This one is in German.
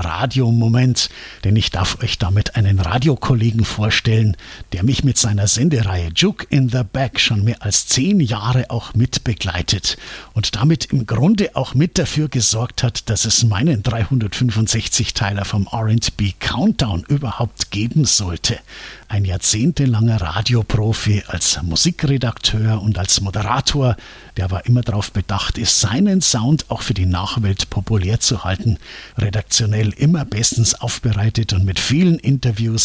Radiomoment, denn ich darf euch damit einen Radiokollegen vorstellen, der mich mit seiner Sendereihe Juke in the Back schon mehr als 10 Jahre auch mitbegleitet und damit im Grunde auch mit dafür gesorgt hat, dass es meinen 365-Teiler vom R&B Countdown überhaupt geben sollte. Ein jahrzehntelanger Radioprofi als Musikredakteur und als Moderator, der aber immer darauf bedacht ist, seinen Sound auch für die Nachwelt populär zu halten, redaktionell immer bestens aufbereitet und mit vielen Interviews